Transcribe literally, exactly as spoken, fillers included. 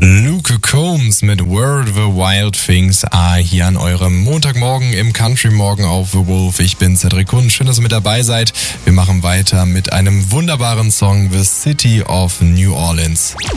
Luke Combs mit Where the Wild Things Are hier an eurem Montagmorgen im Country Morgen auf The Wolf. Ich bin Cedric Hund, schön, dass ihr mit dabei seid. Wir machen weiter mit einem wunderbaren Song, The City of New Orleans.